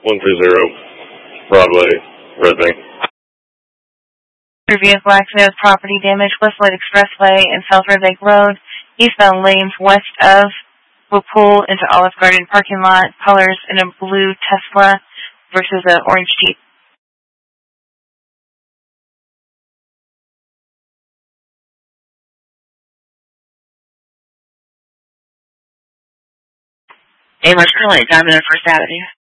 130 Broadway, Red Bank. Your vehicle accident with property damage, Westwood Expressway and South Red Bank Road, eastbound lanes west of will pull into Olive Garden parking lot, colors in a blue Tesla versus an orange Jeep. Amos Curley, Diamond and First Avenue.